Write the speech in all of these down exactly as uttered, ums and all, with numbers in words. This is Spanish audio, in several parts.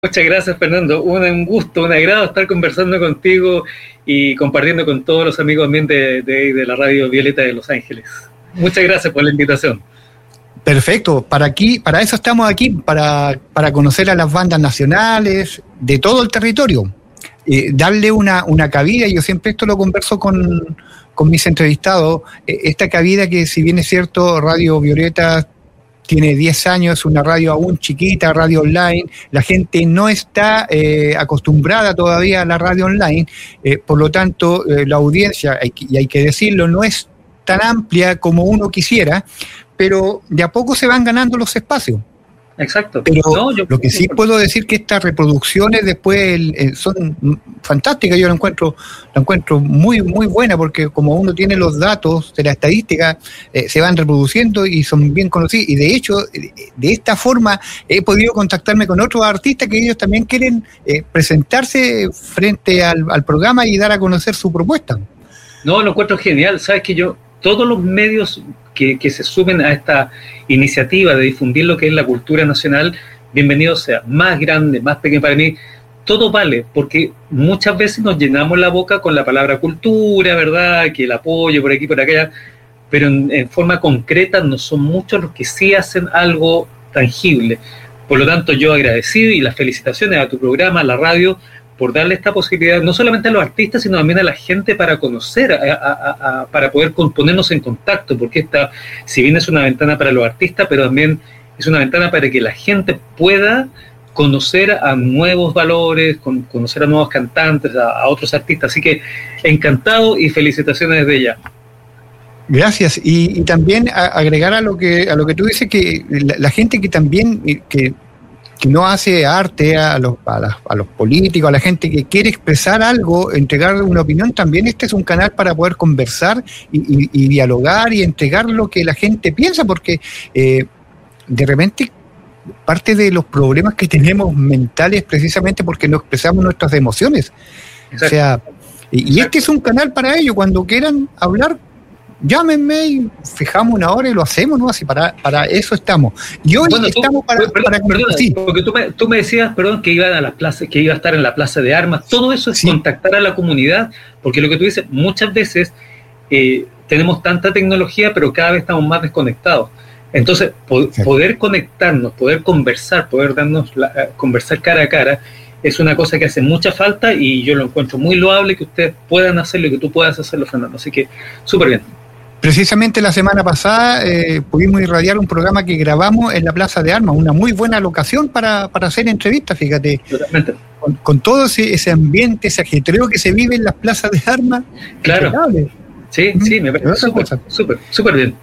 Muchas gracias, Fernando. Un, un gusto, un agrado estar conversando contigo y compartiendo con todos los amigos también de, de, de la Radio Violeta de Los Ángeles. Muchas gracias por la invitación. Perfecto, para aquí, para eso estamos aquí, para, para conocer a las bandas nacionales de todo el territorio, eh, darle una, una cabida. Yo siempre esto lo converso con, con mis entrevistados, eh, esta cabida que, si bien es cierto, Radio Violeta tiene diez años, una radio aún chiquita, radio online, la gente no está eh, acostumbrada todavía a la radio online, eh, por lo tanto eh, la audiencia, hay que, y hay que decirlo, no es tan amplia como uno quisiera, pero de a poco se van ganando los espacios. Exacto. Pero no, yo, lo que sí puedo decir que estas reproducciones después eh, son fantásticas. Yo la encuentro, la encuentro muy, muy buena, porque como uno tiene los datos de la estadística, eh, se van reproduciendo y son bien conocidos. Y de hecho, de esta forma he podido contactarme con otros artistas que ellos también quieren eh, presentarse frente al, al programa y dar a conocer su propuesta. No, lo encuentro genial. Sabes que yo, todos los medios que, que se suben a esta iniciativa de difundir lo que es la cultura nacional, bienvenido sea, más grande, más pequeño, para mí, todo vale, porque muchas veces nos llenamos la boca con la palabra cultura, ¿verdad?, que el apoyo por aquí, por allá, pero en, en forma concreta no son muchos los que sí hacen algo tangible. Por lo tanto, yo agradecido y las felicitaciones a tu programa, a la radio, por darle esta posibilidad, no solamente a los artistas, sino también a la gente para conocer, a, a, a, para poder ponernos en contacto, porque esta, si bien es una ventana para los artistas, pero también es una ventana para que la gente pueda conocer a nuevos valores, con, conocer a nuevos cantantes, a, a otros artistas. Así que encantado y felicitaciones desde ya. Gracias. Y, y también a, agregar a lo que a lo que tú dices, que la, la gente que también... que que no hace arte, a los, a, las, a los políticos, a la gente que quiere expresar algo, entregar una opinión, también este es un canal para poder conversar y, y, y dialogar y entregar lo que la gente piensa, porque eh, de repente parte de los problemas que tenemos mentales precisamente porque no expresamos nuestras emociones. Exacto. O sea, y, y este es un canal para ello. Cuando quieran hablar, llámenme y fijamos una hora y lo hacemos, ¿no? Así para, para eso estamos. Y hoy bueno, estamos tú, para... Perdón, para perdón sí. Porque tú me, tú me decías, perdón, que iba a las plazas, que iba a estar en la plaza de armas. Todo eso es sí. Contactar a la comunidad, porque lo que tú dices, muchas veces eh, tenemos tanta tecnología, pero cada vez estamos más desconectados. Entonces, po- sí. poder conectarnos, poder conversar, poder darnos la, uh, conversar cara a cara, es una cosa que hace mucha falta y yo lo encuentro muy loable que ustedes puedan hacerlo y que tú puedas hacerlo, Fernando. Así que, súper bien. Precisamente la semana pasada eh, pudimos irradiar un programa que grabamos en la Plaza de Armas, una muy buena locación para, para hacer entrevistas, fíjate. Totalmente. Con, con todo ese, ese ambiente, ese ajetreo que se vive en las plazas de armas. Claro. Impecable. Sí, sí, me parece súper, súper, súper bien.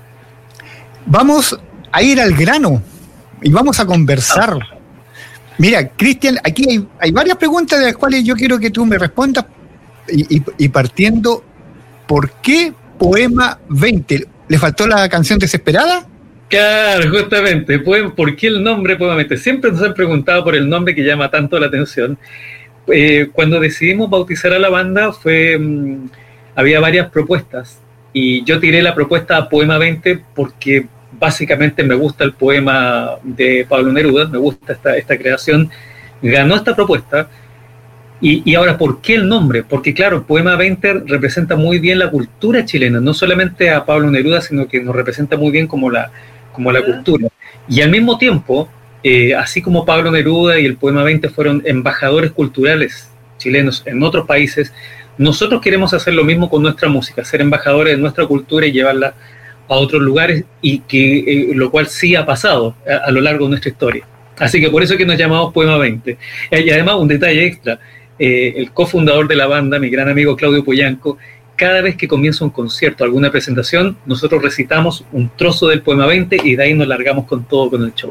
Vamos a ir al grano y vamos a conversar. Ah. Mira, Cristian, aquí hay, hay varias preguntas de las cuales yo quiero que tú me respondas y, y, y partiendo, ¿por qué Poema veinte? ¿Le faltó la canción Desesperada? Claro, justamente. ¿Por qué el nombre Poema veinte? Siempre nos han preguntado por el nombre que llama tanto la atención. Eh, cuando decidimos bautizar a la banda, fue um, había varias propuestas y yo tiré la propuesta Poema veinte porque básicamente me gusta el poema de Pablo Neruda, me gusta esta, esta creación. Ganó esta propuesta. Y, y ahora, ¿por qué el nombre? Porque claro, Poema veinte representa muy bien la cultura chilena, no solamente a Pablo Neruda, sino que nos representa muy bien como la, como la cultura. Y al mismo tiempo, eh, así como Pablo Neruda y el Poema veinte fueron embajadores culturales chilenos en otros países, nosotros queremos hacer lo mismo con nuestra música, ser embajadores de nuestra cultura y llevarla a otros lugares, y que eh, lo cual sí ha pasado a, a lo largo de nuestra historia. Así que por eso es que nos llamamos Poema veinte. Y además, un detalle extra, Eh, el cofundador de la banda, mi gran amigo Claudio Poyanco, cada vez que comienza un concierto, alguna presentación, nosotros recitamos un trozo del Poema veinte y de ahí nos largamos con todo con el show.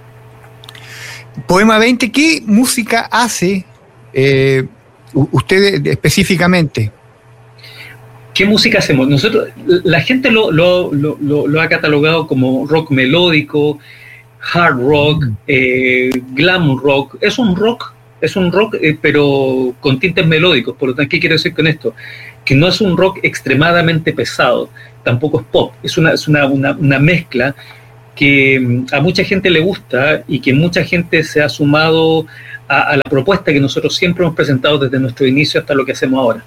Poema veinte, ¿qué música hace eh, usted específicamente? ¿Qué música hacemos? Nosotros, la gente lo, lo, lo, lo, lo ha catalogado como rock melódico, hard rock, eh, glam rock. Es un rock Es un rock, eh, pero con tintes melódicos. Por lo tanto, ¿qué quiero decir con esto? Que no es un rock extremadamente pesado, tampoco es pop, es una, es una, una, una mezcla que a mucha gente le gusta y que mucha gente se ha sumado a, a la propuesta que nosotros siempre hemos presentado desde nuestro inicio hasta lo que hacemos ahora.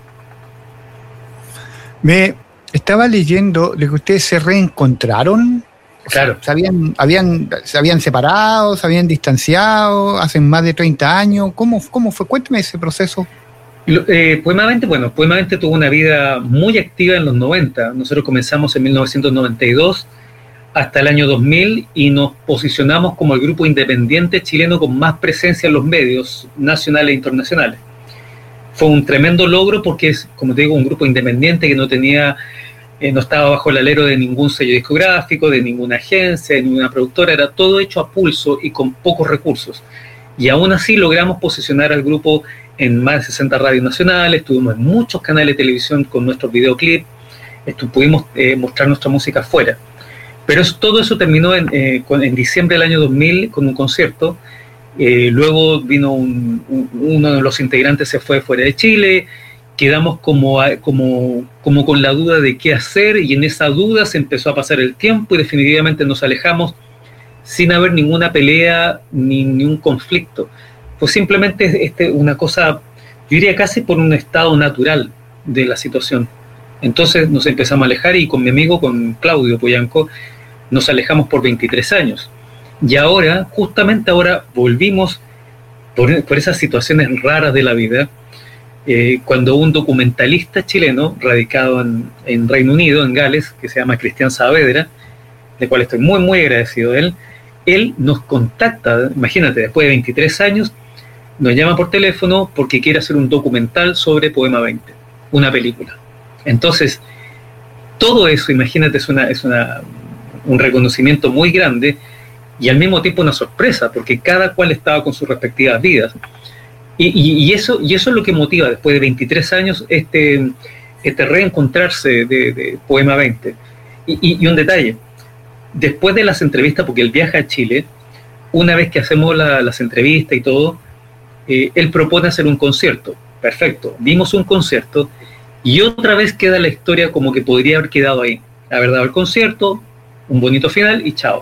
Me estaba leyendo de que ustedes se reencontraron. Claro. ¿Se habían, habían, se habían separado, se habían distanciado hace más de treinta años? ¿Cómo, cómo fue? Cuéntame ese proceso. Eh, Poema veinte, bueno, Poema veinte tuvo una vida muy activa en los noventa. Nosotros comenzamos en mil novecientos noventa y dos hasta el año dos mil y nos posicionamos como el grupo independiente chileno con más presencia en los medios nacionales e internacionales. Fue un tremendo logro porque es, como te digo, un grupo independiente que no tenía, eh, no estaba bajo el alero de ningún sello discográfico, de ninguna agencia, de ninguna productora, era todo hecho a pulso y con pocos recursos. Y aún así logramos posicionar al grupo en más de sesenta radios nacionales, estuvimos en muchos canales de televisión con nuestros videoclips, pudimos eh, mostrar nuestra música afuera. Pero eso, todo eso terminó en, eh, con, en diciembre del año dos mil con un concierto. Eh, luego vino un, un, uno de los integrantes, se fue fuera de Chile, quedamos como, como, como con la duda de qué hacer, y en esa duda se empezó a pasar el tiempo y definitivamente nos alejamos sin haber ninguna pelea ni, ni un conflicto. Fue simplemente este, una cosa, yo diría casi por un estado natural de la situación. Entonces nos empezamos a alejar y con mi amigo, con Claudio Poyanco, nos alejamos por veintitrés años. Y ahora, justamente ahora, volvimos por, por esas situaciones raras de la vida, eh, cuando un documentalista chileno, radicado en, en Reino Unido, en Gales, que se llama Cristian Saavedra, de cual estoy muy, muy agradecido de él, él nos contacta, imagínate, después de veintitrés años, nos llama por teléfono porque quiere hacer un documental sobre Poema veinte, una película. Entonces, todo eso, imagínate, es una, es una, un reconocimiento muy grande y al mismo tiempo una sorpresa, porque cada cual estaba con sus respectivas vidas. Y, y, y, eso, y eso es lo que motiva, después de veintitrés años, este, este reencontrarse de, de Poema veinte. Y, y, y un detalle, después de las entrevistas, porque él viaja a Chile, una vez que hacemos la, las entrevistas y todo, eh, él propone hacer un concierto. Perfecto, vimos un concierto y otra vez queda la historia como que podría haber quedado ahí. Haber dado el concierto, un bonito final y chao.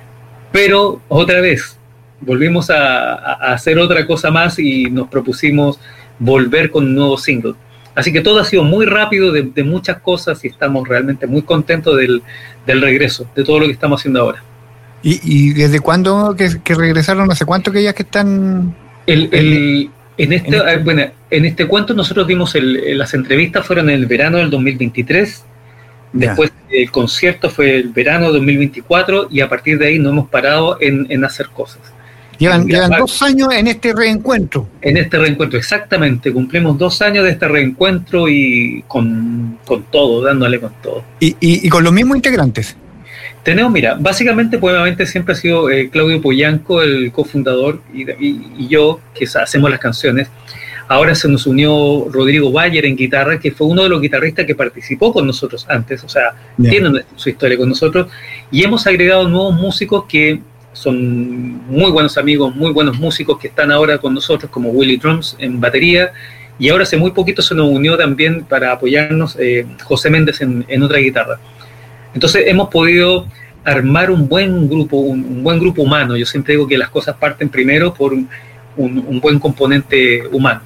Pero otra vez volvimos a, a hacer otra cosa más y nos propusimos volver con un nuevo single. Así que todo ha sido muy rápido, de, de muchas cosas, y estamos realmente muy contentos del, del regreso, de todo lo que estamos haciendo ahora. ¿Y, y desde cuándo que, que regresaron? ¿Hace cuánto que ya que están...? El, el, en, este, en, este... Bueno, en este cuento nosotros dimos el, las entrevistas, fueron en el verano del dos mil veintitrés, después yeah. el concierto fue el verano del dos mil veinticuatro, y a partir de ahí no hemos parado en, en hacer cosas. Llevan, llevan dos años en este reencuentro. En este reencuentro, exactamente. Cumplimos dos años de este reencuentro y con, con todo, dándole con todo. ¿Y, y, y con los mismos integrantes? Tenemos, mira, básicamente, Poema veinte siempre ha sido eh, Claudio Poyanco, el cofundador, y, y, y yo, que hacemos las canciones. Ahora se nos unió Rodrigo Bayer en guitarra, que fue uno de los guitarristas que participó con nosotros antes, o sea, yeah. tiene su historia con nosotros. Y hemos agregado nuevos músicos que son muy buenos amigos, muy buenos músicos que están ahora con nosotros, como Willy Drums en batería, y ahora hace muy poquito se nos unió también para apoyarnos eh, José Méndez en, en otra guitarra. Entonces hemos podido armar un buen grupo, un, un buen grupo humano. Yo siempre digo que las cosas parten primero por un, un, un buen componente humano.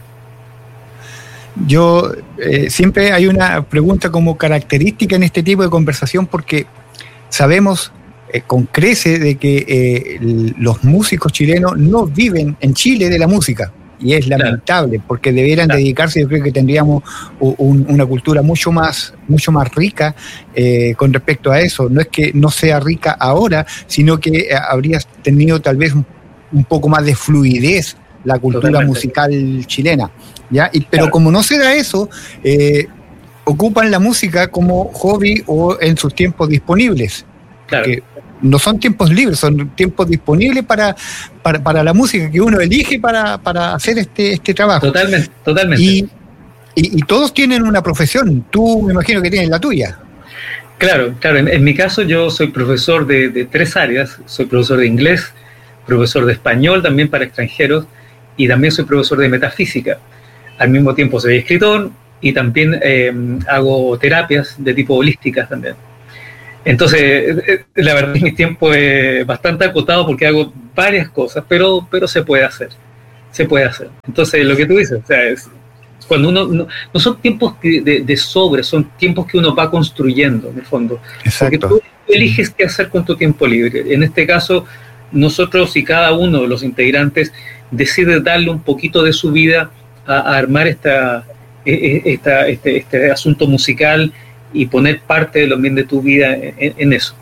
Yo eh, siempre hay una pregunta como característica en este tipo de conversación, porque sabemos Eh, con crece de que eh, los músicos chilenos no viven en Chile de la música, y es lamentable, claro. porque debieran claro. dedicarse. Yo creo que tendríamos un, una cultura mucho más, mucho más rica eh, con respecto a eso. No es que no sea rica ahora, sino que eh, habría tenido tal vez un, un poco más de fluidez la cultura Totalmente. musical chilena, ¿ya? Y, pero claro. como no se da eso, eh, ocupan la música como hobby o en sus tiempos disponibles. Claro. Que no son tiempos libres, son tiempos disponibles para, para, para la música que uno elige para, para hacer este, este trabajo. Totalmente, totalmente. Y, y, y todos tienen una profesión. Tú me imagino que tienes la tuya. Claro, claro. En, en mi caso yo soy profesor de, de tres áreas. Soy profesor de inglés, profesor de español también para extranjeros, y también soy profesor de metafísica. Al mismo tiempo soy escritor y también eh, hago terapias de tipo holísticas también. Entonces, la verdad, mi tiempo es bastante acotado porque hago varias cosas, pero, pero se puede hacer. se puede hacer. Entonces, lo que tú dices, o sea, es, cuando uno, no, no son tiempos de, de sobre, son tiempos que uno va construyendo, en el fondo. Exacto. Porque tú eliges qué hacer con tu tiempo libre. En este caso, nosotros y cada uno de los integrantes decide darle un poquito de su vida a, a armar esta, esta, este, este asunto musical y poner parte de lo bien de tu vida en, en eso.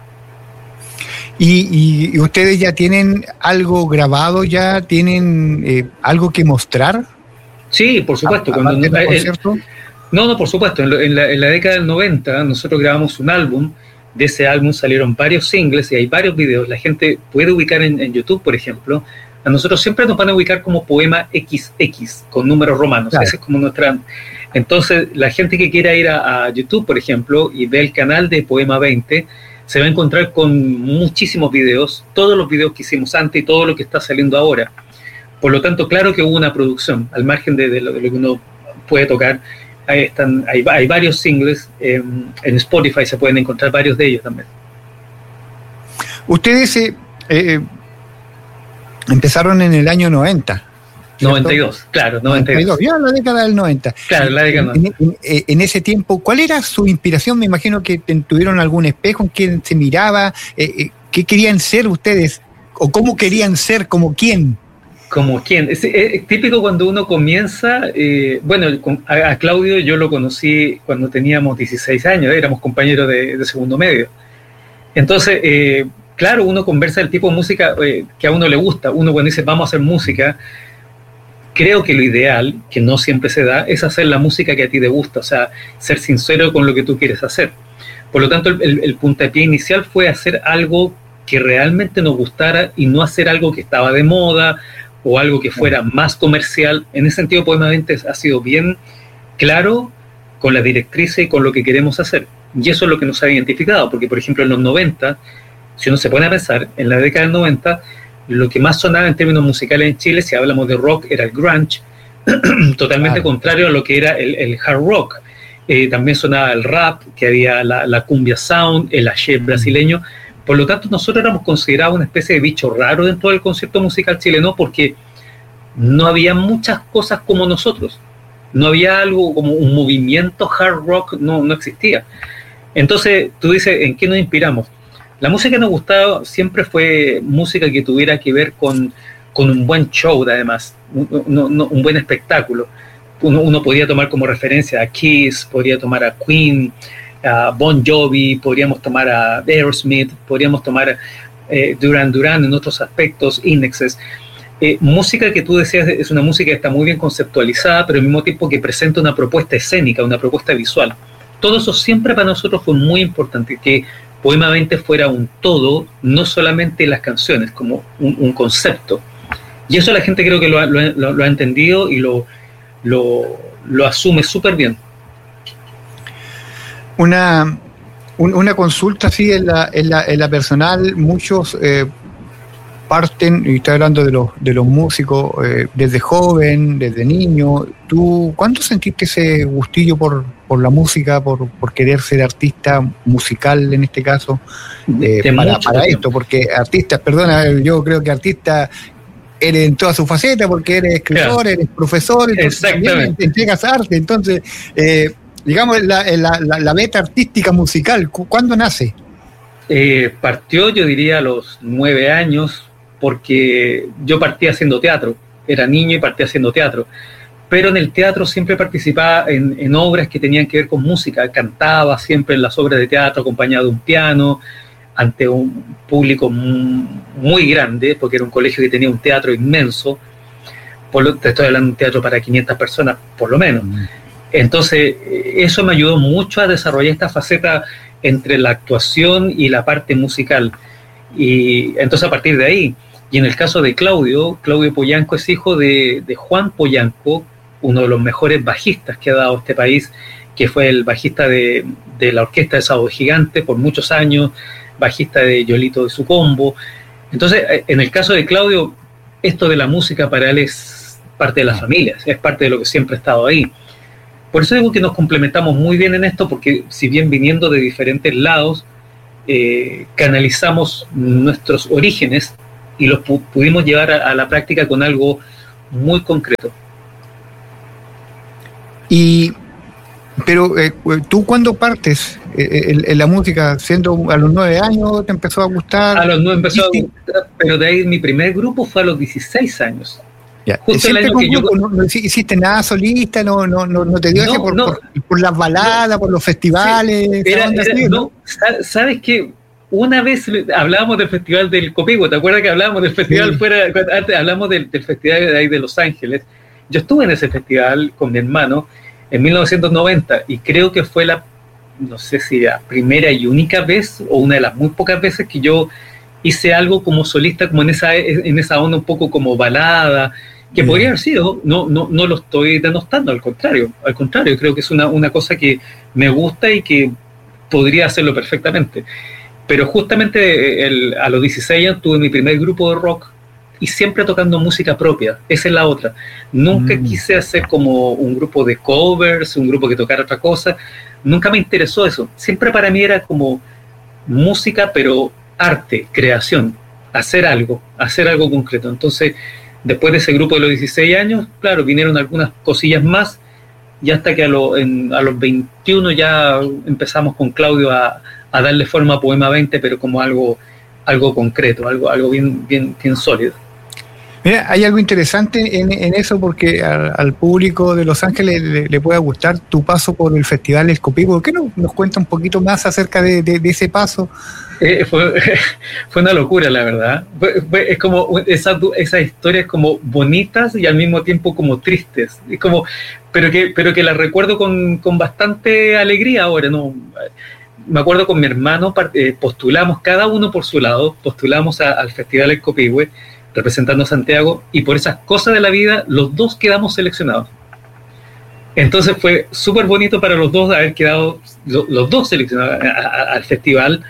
¿Y, y, ¿Y ustedes ya tienen algo grabado, ya tienen eh, algo que mostrar? Sí, por supuesto. ¿A, cuando, del el, concierto? No, no, por supuesto. En, lo, en, la, en la década del noventa nosotros grabamos un álbum. De ese álbum salieron varios singles y hay varios videos. La gente puede ubicar en, en YouTube, por ejemplo. A nosotros siempre nos van a ubicar como Poema equis equis, con números romanos. Claro. Ese es como nuestra... Entonces, la gente que quiera ir a, a YouTube, por ejemplo, y ve el canal de Poema veinte, se va a encontrar con muchísimos videos, todos los videos que hicimos antes y todo lo que está saliendo ahora. Por lo tanto, claro que hubo una producción, al margen de, de, lo, de lo que uno puede tocar. Ahí están, hay, hay varios singles, eh, en Spotify se pueden encontrar varios de ellos también. Ustedes eh, eh, empezaron en el año noventa. ¿cierto? noventa y dos, claro, noventa y dos. Ya la década del noventa. Claro, la década en, en, en, en ese tiempo, ¿cuál era su inspiración? Me imagino que tuvieron algún espejo en quien se miraba. Eh, eh, ¿Qué querían ser ustedes? ¿O cómo querían ser? ¿Como quién? Como quién. Es, es, es típico cuando uno comienza. Eh, bueno, a, a Claudio yo lo conocí cuando teníamos dieciséis años, éramos compañeros de, de segundo medio. Entonces, eh, claro, uno conversa del tipo de música eh, que a uno le gusta. Uno cuando dice vamos a hacer música, creo que lo ideal, que no siempre se da, es hacer la música que a ti te gusta, o sea, ser sincero con lo que tú quieres hacer. Por lo tanto, el, el, el puntapié inicial fue hacer algo que realmente nos gustara y no hacer algo que estaba de moda o algo que fuera más comercial. En ese sentido, Poema veinte ha sido bien claro con la directriz y con lo que queremos hacer. Y eso es lo que nos ha identificado, porque, por ejemplo, en los noventa, si uno se pone a pensar, en la década del noventa, lo que más sonaba en términos musicales en Chile, si hablamos de rock, era el grunge, totalmente claro. contrario a lo que era el, el hard rock. Eh, también sonaba el rap, que había la, la cumbia sound, el axé brasileño. Por lo tanto, nosotros éramos considerados una especie de bicho raro dentro del concepto musical chileno, porque no había muchas cosas como nosotros. No había algo como un movimiento hard rock, no, no existía. Entonces, tú dices, ¿en qué nos inspiramos? La música que nos gustaba siempre fue música que tuviera que ver con, con un buen show, además, un, un, un buen espectáculo. Uno, uno podía tomar como referencia a Kiss, podría tomar a Queen, a Bon Jovi, podríamos tomar a Aerosmith, podríamos tomar eh, Duran Duran en otros aspectos, Indexes. Eh, música que tú decías es una música que está muy bien conceptualizada, pero al mismo tiempo que presenta una propuesta escénica, una propuesta visual. Todo eso siempre para nosotros fue muy importante, que Poema veinte fuera un todo, no solamente las canciones, como un, un concepto. Y eso la gente creo que lo ha, lo, lo, lo ha entendido y lo, lo, lo asume súper bien. Una, un, una consulta así en la, en la, en la personal, muchos eh, parten, y estoy hablando de los, de los músicos, eh, desde joven, desde niño. ¿Tú cuándo sentiste ese gustillo por, por la música, por, por querer ser artista musical en este caso? Eh, para para esto, porque artistas, perdona, yo creo que artista eres en toda su faceta, porque eres escritor, claro. eres profesor, entonces también entregas arte, entonces... Eh, digamos, la, la, la, la beta artística musical, ¿cuándo nace? Eh, partió, yo diría, a los nueve años, porque yo partí haciendo teatro, era niño y partí haciendo teatro, pero en el teatro siempre participaba en, en obras que tenían que ver con música, cantaba siempre en las obras de teatro acompañado de un piano, ante un público muy grande, porque era un colegio que tenía un teatro inmenso, por lo, te estoy hablando de un teatro para quinientas personas, por lo menos. Mm. Entonces, eso me ayudó mucho a desarrollar esta faceta entre la actuación y la parte musical. Y entonces, a partir de ahí, y en el caso de Claudio, Claudio Poyanco es hijo de, de Juan Poyanco, uno de los mejores bajistas que ha dado este país, que fue el bajista de, de la Orquesta de Sábado Gigante por muchos años, bajista de Yolito de su combo. Entonces, en el caso de Claudio, esto de la música para él es parte de la familia, es parte de lo que siempre ha estado ahí. Por eso digo que nos complementamos muy bien en esto, porque si bien viniendo de diferentes lados, eh, canalizamos nuestros orígenes y los pu- pudimos llevar a, a la práctica con algo muy concreto. Y, pero eh, tú cuando partes eh, en, en la música, siendo a los nueve años, ¿te empezó a gustar? A los nueve empezó a gustar, pero de ahí mi primer grupo fue a los dieciséis años. Ya. Justo el año que grupo, yo... no, no hiciste nada solista, no, no, no, no te dio no, ese por, no, por, por las baladas, no, por los festivales. Sí, era, era, así, ¿no? No, sabes que una vez hablábamos del festival del Copivo, ¿te acuerdas que hablábamos del festival sí. fuera? Antes hablamos del, del festival de ahí de Los Ángeles. Yo estuve en ese festival con mi hermano en mil novecientos noventa y creo que fue la, no sé si la primera y única vez o una de las muy pocas veces que yo hice algo como solista, como en esa, en esa onda un poco como balada, que yeah. podría haber sido, no, no, no lo estoy denostando, al contrario, al contrario, creo que es una, una cosa que me gusta y que podría hacerlo perfectamente. Pero justamente el, a los dieciséis años tuve mi primer grupo de rock y siempre tocando música propia, esa es la otra. Nunca mm. quise hacer como un grupo de covers, un grupo que tocara otra cosa, nunca me interesó eso. Siempre para mí era como música, pero arte, creación, hacer algo, hacer algo concreto. Entonces, después de ese grupo de los dieciséis años, claro, vinieron algunas cosillas más, y hasta que a, lo, en, a los veintiuno ya empezamos con Claudio a, a darle forma a Poema veinte, pero como algo, algo concreto, algo, algo bien, bien, bien sólido. Mira, hay algo interesante en, en eso, porque al, al público de Los Ángeles le, le puede gustar tu paso por el Festival El Copivo. ¿Por qué no nos cuenta un poquito más acerca de, de, de ese paso? Eh, fue, fue una locura, la verdad. Fue, fue, es como esas esas historias como bonitas y al mismo tiempo como tristes. Es como, pero que, pero que las recuerdo con, con bastante alegría ahora, ¿no? Me acuerdo con mi hermano, postulamos cada uno por su lado, postulamos a, al Festival El Copihue, representando a Santiago, y por esas cosas de la vida, los dos quedamos seleccionados. Entonces fue súper bonito para los dos haber quedado lo, los dos seleccionados a, a, al festival.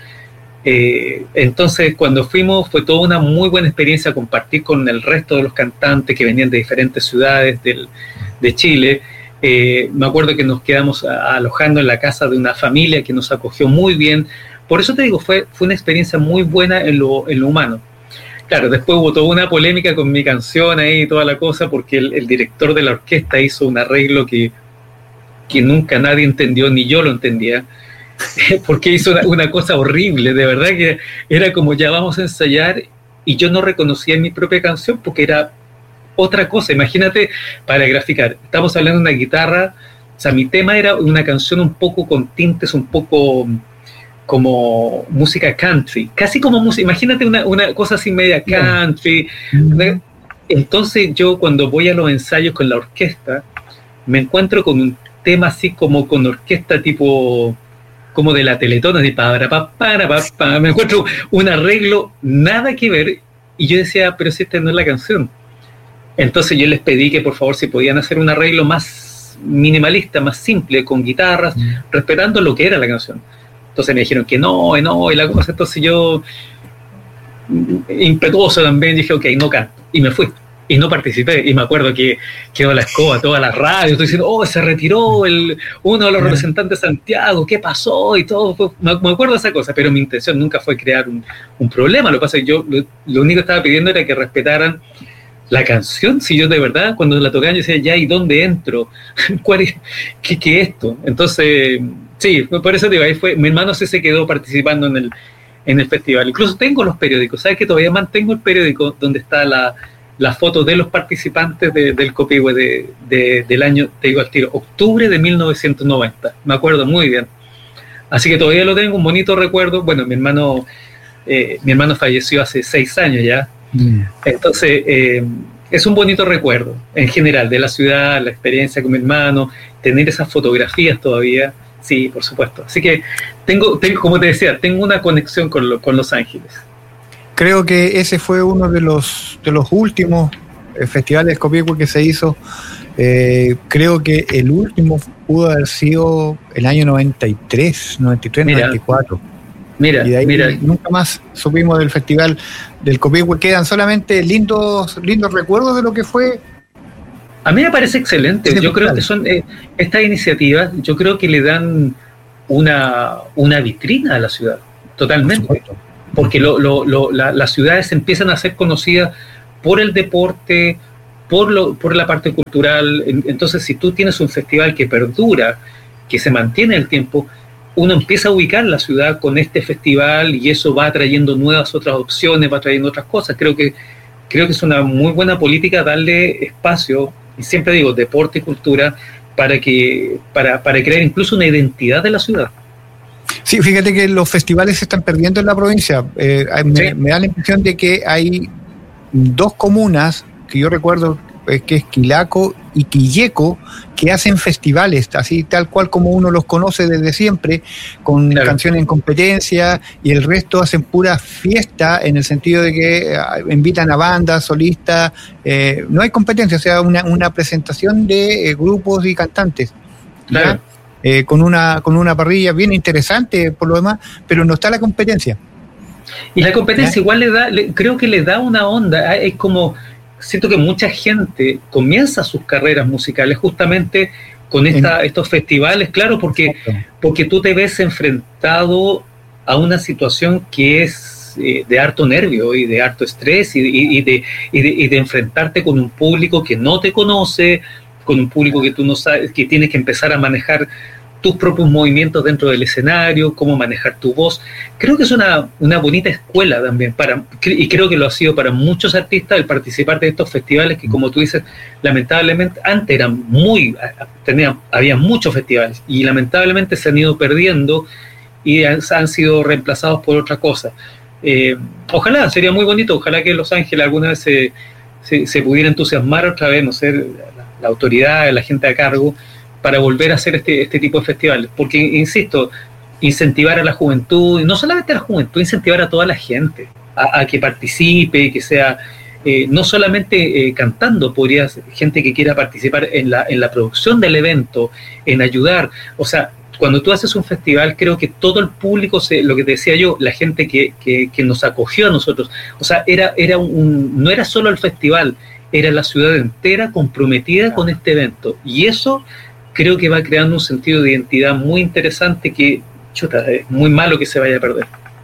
Eh, entonces cuando fuimos fue toda una muy buena experiencia compartir con el resto de los cantantes que venían de diferentes ciudades del, de Chile. Eh, me acuerdo que nos quedamos a, alojando en la casa de una familia que nos acogió muy bien. Por eso te digo, fue, fue una experiencia muy buena en lo, en lo humano. Claro, después hubo toda una polémica con mi canción ahí y toda la cosa, porque el, el director de la orquesta hizo un arreglo que, que nunca nadie entendió, ni yo lo entendía, porque hizo una, una cosa horrible, de verdad que era como ya vamos a ensayar, y yo no reconocía mi propia canción porque era otra cosa. Imagínate, para graficar, estamos hablando de una guitarra, o sea, mi tema era una canción un poco con tintes, un poco como música country, casi como música, imagínate una, una cosa así media country. Mm-hmm. Entonces yo cuando voy a los ensayos con la orquesta, me encuentro con un tema así como con orquesta tipo, como de la Teletón, así, para, para, para, para, para. Me encuentro un arreglo nada que ver, y yo decía, pero si esta no es la canción. Entonces yo les pedí que por favor si podían hacer un arreglo más minimalista, más simple, con guitarras, mm. respetando lo que era la canción. Entonces me dijeron que no, y no, y la cosa. Entonces yo, impetuoso también, dije, ok, no canto. Y me fui. Y no participé. Y me acuerdo que quedó la escoba, toda la radio. Estoy diciendo, oh, se retiró el, uno de los representantes de Santiago. ¿Qué pasó? Y todo. Fue, me, me acuerdo de esa cosa. Pero mi intención nunca fue crear un, un problema. Lo que pasa es que yo lo, lo único que estaba pidiendo era que respetaran la canción. Si yo de verdad, cuando la tocaban, yo decía, ya, ¿y dónde entro? ¿Cuál es? ¿Qué, qué es esto? Entonces... Sí, por eso digo, ahí fue, mi hermano sí se quedó participando en el, en el festival. Incluso tengo los periódicos, ¿sabes que todavía mantengo el periódico donde está la, la foto de los participantes de, del Copihue de, de, del año, te digo al tiro, octubre de mil novecientos noventa, me acuerdo muy bien. Así que todavía lo tengo, un bonito recuerdo. Bueno, mi hermano, eh, mi hermano falleció hace seis años ya, mm. entonces eh, es un bonito recuerdo en general de la ciudad, la experiencia con mi hermano, tener esas fotografías todavía. Sí, por supuesto. Así que tengo, tengo, como te decía, tengo una conexión con, lo, con Los Ángeles. Creo que ese fue uno de los de los últimos eh, festivales Copihue que se hizo. Eh, creo que el último pudo haber sido el año noventa y tres, noventa y tres, mira, noventa y cuatro. Mira, y de ahí mira. Nunca más supimos del festival del Copihue. Quedan solamente lindos, lindos recuerdos de lo que fue. A mí me parece excelente. Yo creo que son eh, estas iniciativas, yo creo que le dan una, una vitrina a la ciudad, totalmente. Porque lo, lo, lo, la, las ciudades empiezan a ser conocidas por el deporte, por, lo, por la parte cultural. Entonces, si tú tienes un festival que perdura, que se mantiene en el tiempo, uno empieza a ubicar la ciudad con este festival y eso va trayendo nuevas otras opciones, va trayendo otras cosas. Creo que, creo que es una muy buena política darle espacio, y siempre digo, deporte y cultura, para, que, para, para crear incluso una identidad de la ciudad. Sí, fíjate que los festivales se están perdiendo en la provincia. Eh, me, sí. me da la impresión de que hay dos comunas que yo recuerdo, eh, que es Quilaco y Quilleco, que hacen festivales, así tal cual como uno los conoce desde siempre, con claro. canciones en competencia, y el resto hacen pura fiesta, en el sentido de que eh, invitan a bandas, solistas, eh, no hay competencia, o sea, una, una presentación de eh, grupos y cantantes. Claro. Eh, con una con una parrilla bien interesante por lo demás, pero no está la competencia. Y la competencia ¿Eh? igual le da, le, creo que le da una onda, es como, siento que mucha gente comienza sus carreras musicales justamente con esta, en, estos festivales, claro, porque, porque tú te ves enfrentado a una situación que es eh, de harto nervio y de harto estrés y, y, y, de, y, de, y de enfrentarte con un público que no te conoce, con un público que tú no sabes, que tienes que empezar a manejar tus propios movimientos dentro del escenario, cómo manejar tu voz. Creo que es una, una bonita escuela también, para, y creo que lo ha sido para muchos artistas el participar de estos festivales que, como tú dices, lamentablemente antes eran muy, tenían, había muchos festivales y lamentablemente se han ido perdiendo y han, han sido reemplazados por otra cosa. Eh, ojalá, sería muy bonito, ojalá que Los Ángeles alguna vez se, se, se pudiera entusiasmar otra vez, no sé, la autoridad, la gente a cargo, para volver a hacer este, este tipo de festivales. Porque, insisto, incentivar a la juventud, no solamente a la juventud, incentivar a toda la gente a, a que participe, que sea, eh, no solamente eh, cantando, podría ser gente que quiera participar en la, en la producción del evento, en ayudar. O sea, cuando tú haces un festival, creo que todo el público, se, lo que te decía yo, la gente que, que, que nos acogió a nosotros, o sea, era, era un, no era solo el festival, era la ciudad entera comprometida con este evento. Y eso creo que va creando un sentido de identidad muy interesante que, chuta, es muy malo que se vaya a perder.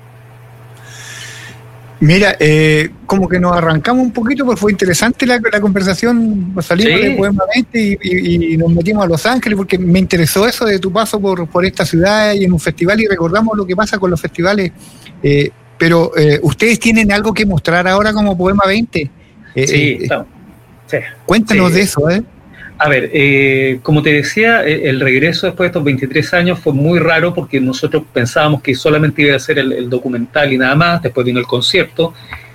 Mira, eh, como que nos arrancamos un poquito, porque fue interesante la, la conversación, salimos sí. de Poema veinte y, y, y nos metimos a Los Ángeles, porque me interesó eso de tu paso por, por esta ciudad y en un festival, y recordamos lo que pasa con los festivales. Eh, pero, eh, ¿ustedes tienen algo que mostrar ahora como Poema veinte? Eh, sí, eh, no. Sí, Cuéntanos sí. de eso, ¿eh? A ver, eh, como te decía, el regreso después de estos veintitrés años fue muy raro porque nosotros pensábamos que solamente iba a ser el, el documental y nada más, después vino el concierto,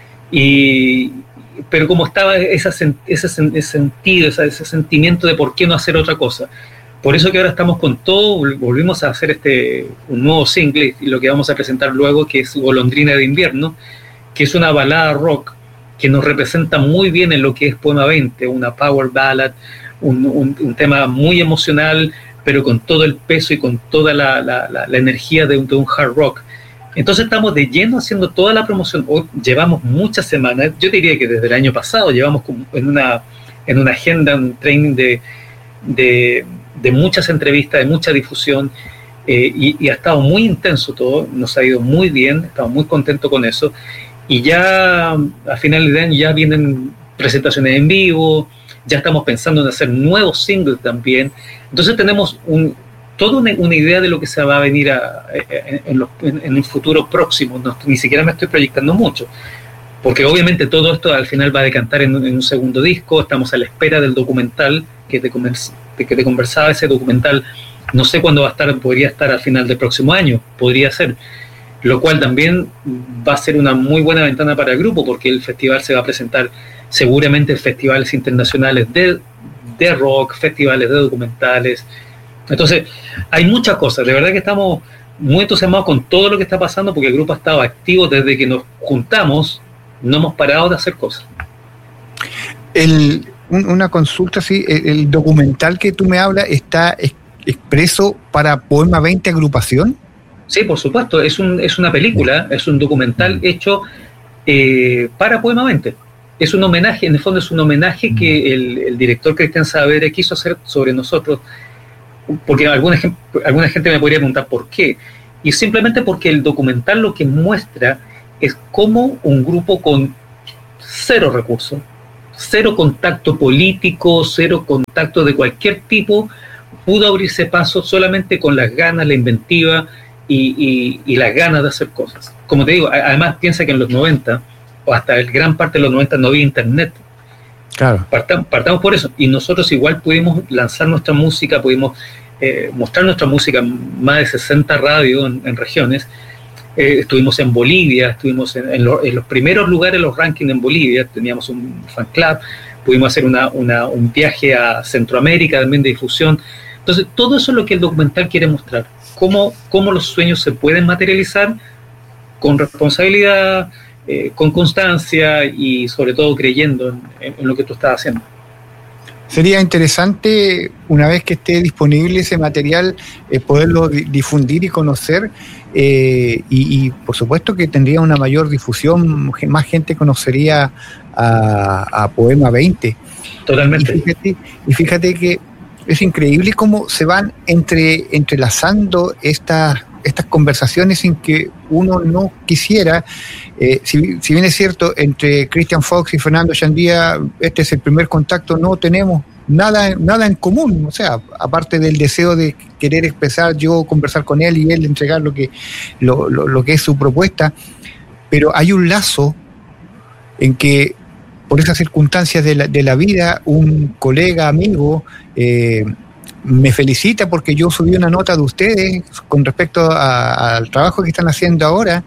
y, pero como estaba esa, ese, ese sentido, ese, ese sentimiento de por qué no hacer otra cosa. Por eso que ahora estamos con todo, volvimos a hacer este un nuevo single, y lo que vamos a presentar luego, que es Golondrina de Invierno, que es una balada rock que nos representa muy bien en lo que es Poema veinte, una power ballad, un, un, un tema muy emocional, pero con todo el peso y con toda la, la, la, la energía de un, de un hard rock. Entonces estamos de lleno haciendo toda la promoción. Hoy llevamos muchas semanas, yo diría que desde el año pasado llevamos en una, en una agenda, un training de, de, de muchas entrevistas, de mucha difusión, eh, y, y ha estado muy intenso todo, nos ha ido muy bien, estamos muy contentos con eso. Y ya a finales de año ya vienen presentaciones en vivo, ya estamos pensando en hacer nuevos singles también. Entonces tenemos un, toda una, una idea de lo que se va a venir a, en, en, los, en, en el futuro próximo. No, ni siquiera me estoy proyectando mucho, porque obviamente todo esto al final va a decantar en, en un segundo disco. Estamos a la espera del documental que te, que te conversaba, ese documental. No sé cuándo va a estar, podría estar al final del próximo año, podría ser. Lo cual también va a ser una muy buena ventana para el grupo, porque el festival se va a presentar seguramente en festivales internacionales de, de rock, festivales de documentales. Entonces, hay muchas cosas. De verdad que estamos muy entusiasmados con todo lo que está pasando, porque el grupo ha estado activo desde que nos juntamos, no hemos parado de hacer cosas. El, un, una consulta, sí, el, el documental que tú me hablas está es, expreso para Poema veinte agrupación. Sí, por supuesto, es, un, es una película, es un documental hecho eh, para Poema veinte. Es un homenaje, en el fondo es un homenaje que el, el director Cristian Saavedra quiso hacer sobre nosotros, porque alguna, alguna gente me podría preguntar por qué, y simplemente porque el documental lo que muestra es cómo un grupo con cero recursos, cero contacto político, cero contacto de cualquier tipo, pudo abrirse paso solamente con las ganas, la inventiva y, y, y las ganas de hacer cosas. Como te digo, además piensa que en los noventa, o hasta el gran parte de los noventa, no había internet. Claro. Partamos, partamos por eso, y nosotros igual pudimos lanzar nuestra música, pudimos eh, mostrar nuestra música en más de sesenta radios en, en regiones. Eh, estuvimos en Bolivia, estuvimos en, en, lo, en los primeros lugares de los rankings en Bolivia, teníamos un fan club, pudimos hacer una, una, un viaje a Centroamérica también de difusión. Entonces, todo eso es lo que el documental quiere mostrar, cómo, cómo los sueños se pueden materializar con responsabilidad, eh, con constancia y sobre todo creyendo en, en, en lo que tú estás haciendo. Sería interesante, una vez que esté disponible ese material, eh, poderlo di- difundir y conocer, eh, y, y por supuesto que tendría una mayor difusión, más gente conocería a, a Poema veinte. Totalmente. Y fíjate, y fíjate que es increíble cómo se van entre, entrelazando estas, estas conversaciones sin que uno no quisiera. Eh, si, si bien es cierto, entre Christian Fox y Fernando Chandía, este es el primer contacto, no tenemos nada, nada en común, o sea, aparte del deseo de querer expresar, yo conversar con él y él entregar lo que, lo, lo, lo que es su propuesta, pero hay un lazo en que, por esas circunstancias de la, de la vida, un colega, amigo, eh, me felicita porque yo subí una nota de ustedes con respecto a, al trabajo que están haciendo ahora,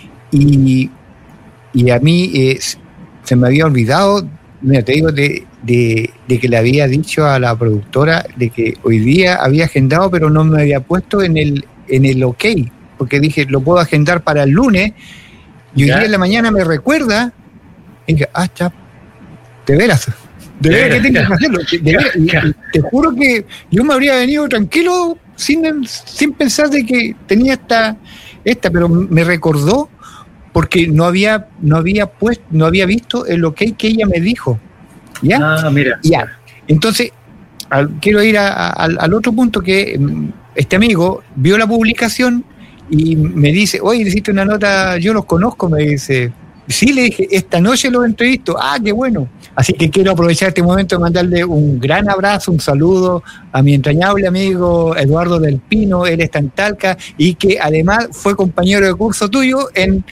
y, y a mí eh, se me había olvidado, mira, te digo, de, de, de que le había dicho a la productora de que hoy día había agendado, pero no me había puesto en el, en el ok, porque dije, lo puedo agendar para el lunes, y hoy ¿Ya? día en la mañana me recuerda, y dije, ah, chap, de veras, de veras que tengo que hacerlo, de, de veras, y, y te juro que yo me habría venido tranquilo sin, sin pensar de que tenía esta, esta, pero me recordó porque no había, no había puesto, no había visto el ok que ella me dijo. ¿Ya? Ah, mira. Ya. Entonces, al, quiero ir a, a, al, al otro punto, que este amigo vio la publicación y me dice, oye, hiciste una nota, yo los conozco, me dice. Sí, le dije, esta noche los entrevisto. Ah, qué bueno. Así que quiero aprovechar este momento de mandarle un gran abrazo, un saludo a mi entrañable amigo Eduardo del Pino, él está en Talca, y que además fue compañero de curso tuyo en,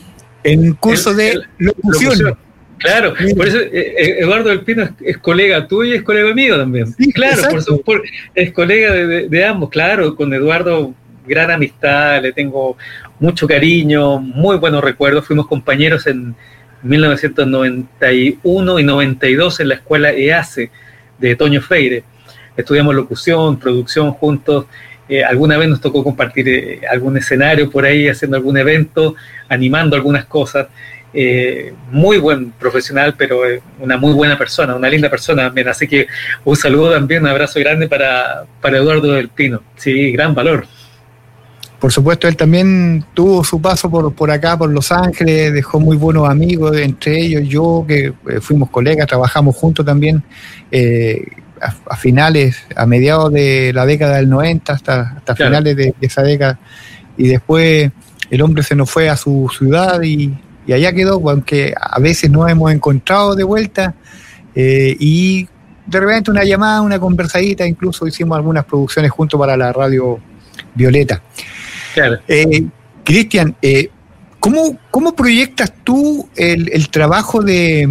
en curso el, de el, locución. locución. Claro, sí. Por eso eh, Eduardo del Pino es, es colega tuyo y es colega mío también. Sí, claro, por su, por, es colega de, de, de ambos, claro, con Eduardo gran amistad, le tengo mucho cariño, muy buenos recuerdos, fuimos compañeros en mil novecientos noventa y uno y noventa y dos en la escuela E A C E de Toño Freire, estudiamos locución, producción juntos, eh, alguna vez nos tocó compartir eh, algún escenario por ahí, haciendo algún evento, animando algunas cosas, eh, muy buen profesional, pero eh, una muy buena persona, una linda persona también, así que un saludo también, un abrazo grande para, para Eduardo del Pino, sí, gran valor. Por supuesto, él también tuvo su paso por, por acá, por Los Ángeles, dejó muy buenos amigos, entre ellos yo, que eh, fuimos colegas, trabajamos juntos también eh, a, a finales, a mediados de la década del noventa, hasta, hasta claro. finales de, de esa década, y después el hombre se nos fue a su ciudad y, y allá quedó, aunque a veces nos hemos encontrado de vuelta, eh, y de repente una llamada, una conversadita, incluso hicimos algunas producciones juntos para la radio Violeta. Claro. Eh, Cristian, eh, ¿cómo, ¿cómo proyectas tú el, el trabajo de,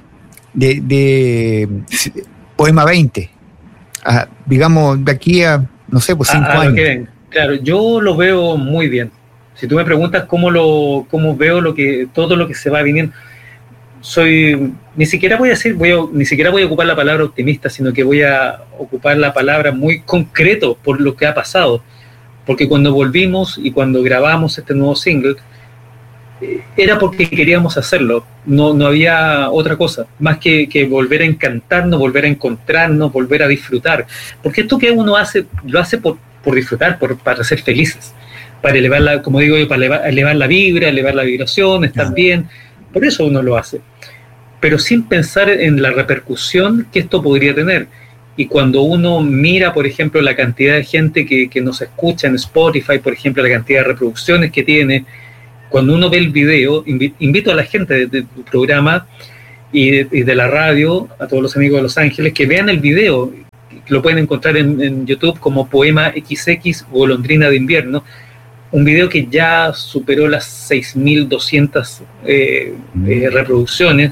de, de Poema veinte? Ah, digamos, de aquí a, no sé, pues cinco ah, años. Okay. Claro, yo lo veo muy bien. Si tú me preguntas cómo lo cómo veo lo que todo lo que se va viniendo, soy ni siquiera voy a decir, voy a, ni siquiera voy a ocupar la palabra optimista, sino que voy a ocupar la palabra muy concreto por lo que ha pasado. Porque cuando volvimos y cuando grabamos este nuevo single, eh, era porque queríamos hacerlo, no, no había otra cosa, más que, que volver a encantarnos, volver a encontrarnos, volver a disfrutar. Porque esto que uno hace, lo hace por, por disfrutar, por, para ser felices, para elevar la, como digo yo, para elevar, elevar la vibra, elevar la vibración, estar uh-huh. bien, por eso uno lo hace. Pero sin pensar en la repercusión que esto podría tener. Y cuando uno mira, por ejemplo, la cantidad de gente que, que nos escucha en Spotify, por ejemplo, la cantidad de reproducciones que tiene, cuando uno ve el video, invito a la gente del de, de programa, y de, y de la radio, a todos los amigos de Los Ángeles, que vean el video, que lo pueden encontrar en, en YouTube como Poema equis equis Golondrina de Invierno, un video que ya superó las seis mil doscientas eh, eh, reproducciones,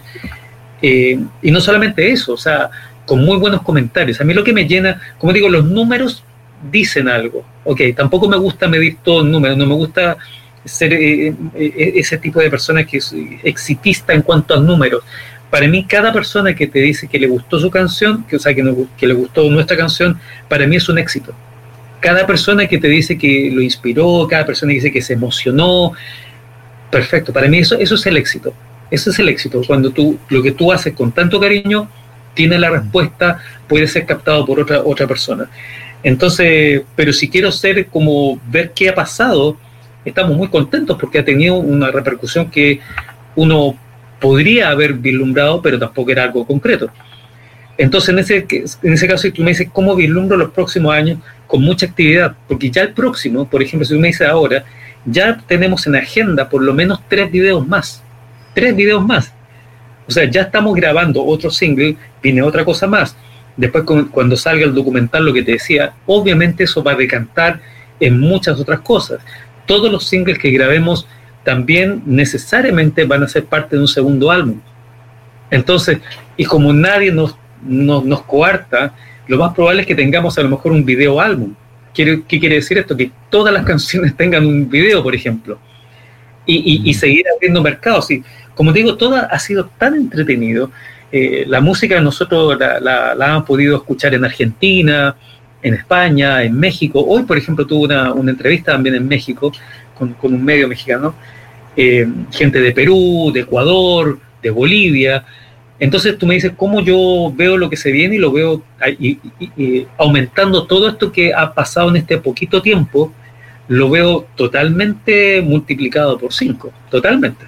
eh, y no solamente eso, o sea, con muy buenos comentarios. A mí lo que me llena, como digo, los números dicen algo, ok, tampoco me gusta medir todo en números, no me gusta ser eh, eh, ese tipo de persona que es exitista en cuanto a números. Para mí, cada persona que te dice que le gustó su canción, que, o sea, que, no, que le gustó nuestra canción, para mí es un éxito. Cada persona que te dice que lo inspiró, cada persona que dice que se emocionó, perfecto. Para mí eso, eso es el éxito. Eso es el éxito. Cuando tú, lo que tú haces con tanto cariño, tiene la respuesta, puede ser captado por otra, otra persona. Entonces, pero si quiero ser como ver qué ha pasado, estamos muy contentos porque ha tenido una repercusión que uno podría haber vislumbrado, pero tampoco era algo concreto. Entonces, en ese, en ese caso, si tú me dices cómo vislumbro los próximos años, con mucha actividad, porque ya el próximo, por ejemplo, si tú me dices ahora, ya tenemos en agenda por lo menos tres videos más, tres videos más. O sea, ya estamos grabando otro single, viene otra cosa más. Después, cuando salga el documental, lo que te decía, obviamente eso va a decantar en muchas otras cosas. Todos los singles que grabemos también necesariamente van a ser parte de un segundo álbum. Entonces, y como nadie nos, nos, nos coarta, lo más probable es que tengamos a lo mejor un video álbum. ¿Qué, qué quiere decir esto? Que todas las canciones tengan un video, por ejemplo. Y, y, y seguir abriendo mercados. Y como te digo, todo ha sido tan entretenido. Eh, la música nosotros la, la, la hemos podido escuchar en Argentina, en España, en México. Hoy, por ejemplo, tuve una, una entrevista también en México con, con un medio mexicano. Eh, gente de Perú, de Ecuador, de Bolivia. Entonces tú me dices cómo yo veo lo que se viene y lo veo y, y, y, aumentando todo esto que ha pasado en este poquito tiempo, lo veo totalmente multiplicado por cinco, totalmente.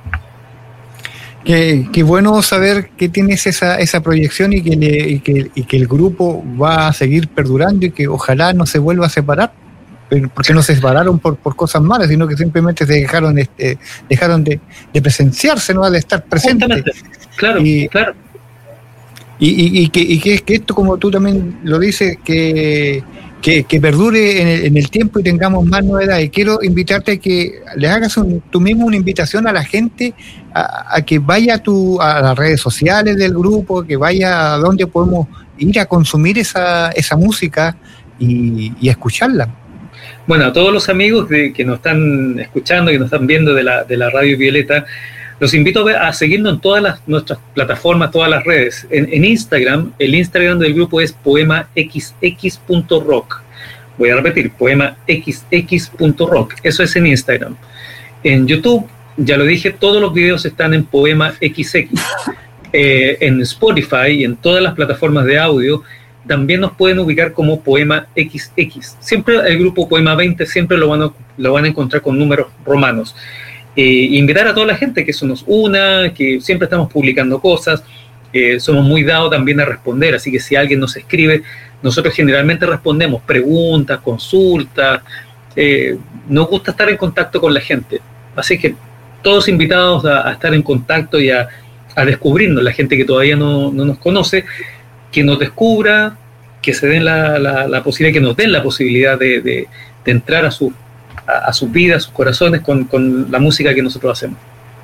Qué, qué bueno saber que tienes esa, esa proyección y que, le, y, que, y que el grupo va a seguir perdurando y que ojalá no se vuelva a separar, porque no se separaron por, por cosas malas, sino que simplemente se dejaron, este, dejaron de, de presenciarse, ¿no? De estar presentes. Claro, y, claro. Y, y, y, que, y que, que esto, como tú también lo dices, que, que, que perdure en el, en el tiempo y tengamos más novedades. Y quiero invitarte a que le hagas un, tú mismo una invitación a la gente a, a que vaya a, tu, a las redes sociales del grupo, que vaya a donde podemos ir a consumir esa, esa música y, y a escucharla. Bueno, a todos los amigos de, que nos están escuchando, que nos están viendo de la, de la Radio Violeta, los invito a, a seguirnos en todas las, nuestras plataformas, todas las redes. En, en Instagram, el Instagram del grupo es poema equis equis punto rock. Voy a repetir, poema equis equis punto rock. Eso es en Instagram. En YouTube, ya lo dije, todos los videos están en Poema equis equis. Eh, en Spotify y en todas las plataformas de audio también nos pueden ubicar como Poema equis equis. Siempre el grupo Poema veinte siempre lo van a, lo van a encontrar con números romanos. Eh, invitar a toda la gente que eso nos una, que siempre estamos publicando cosas, eh, somos muy dados también a responder, así que si alguien nos escribe, nosotros generalmente respondemos preguntas, consultas, eh, nos gusta estar en contacto con la gente, así que todos invitados a, a estar en contacto y a, a descubrirnos, la gente que todavía no, no nos conoce, que nos descubra, que se den la, la, la posibilidad, que nos den la posibilidad de, de, de entrar a su a, a sus vidas, a sus corazones con, con la música que nosotros hacemos.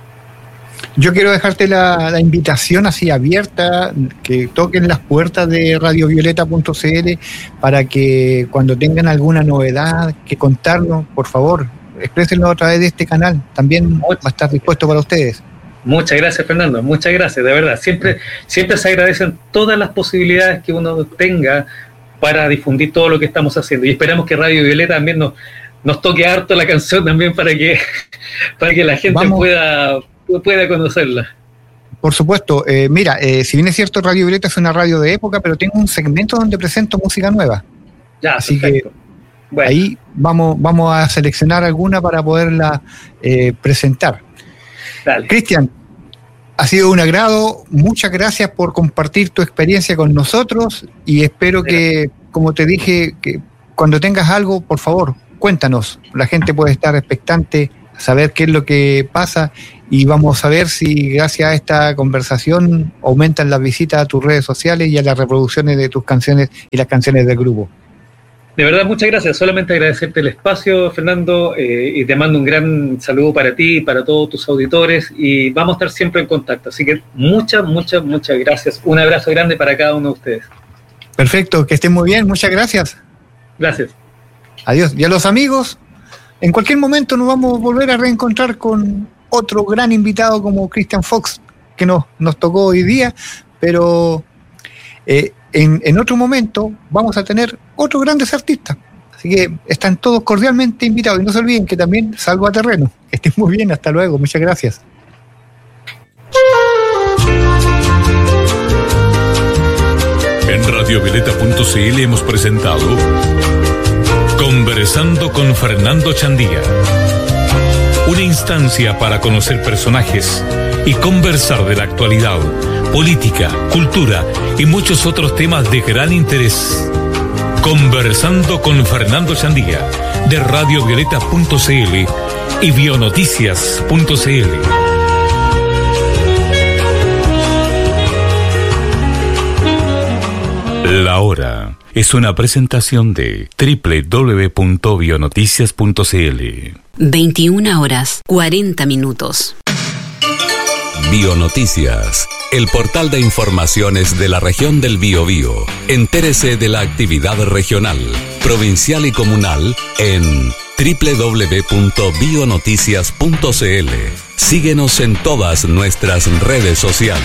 Yo quiero dejarte la, la invitación así abierta, que toquen las puertas de radio violeta punto c l para que cuando tengan alguna novedad que contarnos, por favor, exprésenlo a través de este canal. También va a estar dispuesto para ustedes. Muchas gracias, Fernando, muchas gracias, de verdad. Siempre, siempre se agradecen todas las posibilidades que uno tenga para difundir todo lo que estamos haciendo. Y esperamos que Radio Violeta también nos, nos toque harto la canción también para que, para que la gente Vamos. pueda... pueda conocerla. Por supuesto, eh, mira, eh, si bien es cierto, Radio Violeta es una radio de época, pero tengo un segmento donde presento música nueva. Ya, así perfecto. que bueno. Ahí vamos, vamos a seleccionar alguna para poderla eh, presentar. Dale. Cristian, ha sido un agrado, muchas gracias por compartir tu experiencia con nosotros y espero que, como te dije, que cuando tengas algo, por favor, cuéntanos. La gente puede estar expectante, saber qué es lo que pasa y vamos a ver si gracias a esta conversación aumentan las visitas a tus redes sociales y a las reproducciones de tus canciones y las canciones del grupo. De verdad, muchas gracias. Solamente agradecerte el espacio, Fernando, eh, y te mando un gran saludo para ti y para todos tus auditores, y vamos a estar siempre en contacto. Así que muchas, muchas, muchas gracias. Un abrazo grande para cada uno de ustedes. Perfecto, que estén muy bien. Muchas gracias. Gracias. Adiós. Y a los amigos, en cualquier momento nos vamos a volver a reencontrar con otro gran invitado como Christian Fox, que nos, nos tocó hoy día, pero eh, en, en otro momento vamos a tener otros grandes artistas. Así que están todos cordialmente invitados. Y no se olviden que también salgo a terreno. Que estén muy bien. Hasta luego. Muchas gracias. En radio violeta punto c l hemos presentado Conversando con Fernando Chandía. Una instancia para conocer personajes y conversar de la actualidad, política, cultura y muchos otros temas de gran interés. Conversando con Fernando Chandía, de radio violeta punto c l y bionoticias punto c l. La Hora es una presentación de doble u doble u doble u punto bionoticias punto c l. veintiuna horas, cuarenta minutos. Bionoticias, el portal de informaciones de la región del Biobío. Entérese de la actividad regional, provincial y comunal en doble u doble u doble u punto bionoticias punto c l. Síguenos en todas nuestras redes sociales.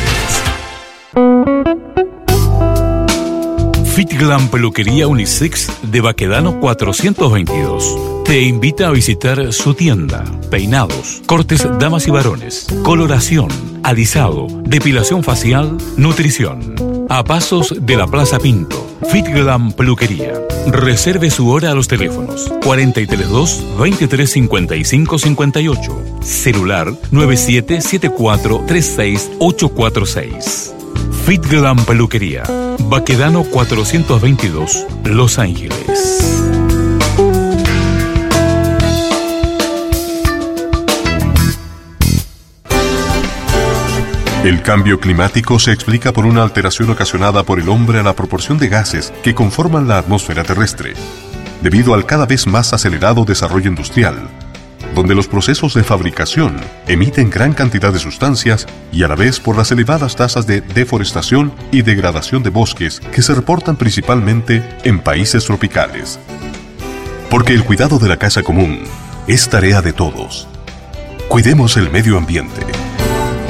Fitglam Peluquería Unisex de Baquedano cuatrocientos veintidós. Te invita a visitar su tienda. Peinados, cortes damas y varones, coloración, alisado, depilación facial, nutrición. A pasos de la Plaza Pinto. Fitglam Peluquería. Reserve su hora a los teléfonos cuatro tres dos, veintitrés cincuenta y cinco cincuenta y ocho. Celular nueve siete siete cuatro tres seis ocho cuatro seis. Fitglam Peluquería, Baquedano cuatrocientos veintidós, Los Ángeles. El cambio climático se explica por una alteración ocasionada por el hombre a la proporción de gases que conforman la atmósfera terrestre, debido al cada vez más acelerado desarrollo industrial, donde los procesos de fabricación emiten gran cantidad de sustancias y a la vez por las elevadas tasas de deforestación y degradación de bosques que se reportan principalmente en países tropicales. Porque el cuidado de la casa común es tarea de todos. Cuidemos el medio ambiente.